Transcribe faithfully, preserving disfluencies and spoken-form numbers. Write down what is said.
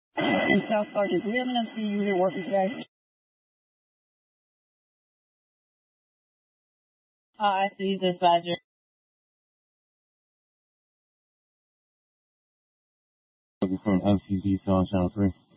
And South Sergeant, do we have an M C U here working today? Uh, I see this badger. Looking for an M C D cell on channel three.